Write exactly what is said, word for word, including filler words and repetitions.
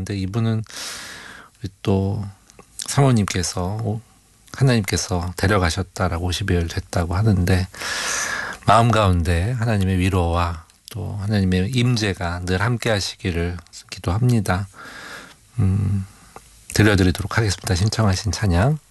하는데 이분은 또 사모님께서 하나님께서 데려가셨다라고 오십 여일 됐다고 하는데 마음 가운데 하나님의 위로와 또 하나님의 임재가 늘 함께 하시기를 기도합니다. 음, 들려드리도록 하겠습니다. 신청하신 찬양.